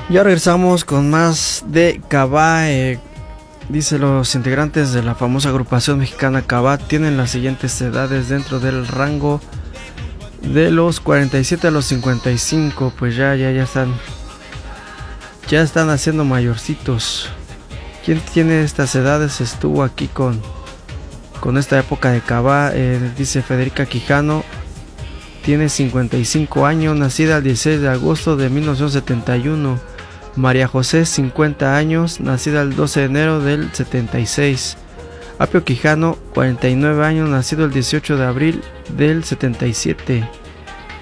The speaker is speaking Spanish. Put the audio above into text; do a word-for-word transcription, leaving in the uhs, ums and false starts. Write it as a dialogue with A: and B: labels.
A: Ya regresamos con más de Cabá. Eh, dice: los integrantes de la famosa agrupación mexicana Cabá tienen las siguientes edades dentro del rango de los cuarenta y siete a los cincuenta y cinco. Pues ya, ya, ya están, ya están haciendo mayorcitos. ¿Quién tiene estas edades? Estuvo aquí con, con esta época de Cabá. Eh, dice Federica Quijano. Tiene cincuenta y cinco años, nacida el dieciséis de agosto de mil novecientos setenta y uno. María José, cincuenta años, nacida el doce de enero del setenta y seis. Apio Quijano, cuarenta y nueve años, nacido el dieciocho de abril del setenta y siete.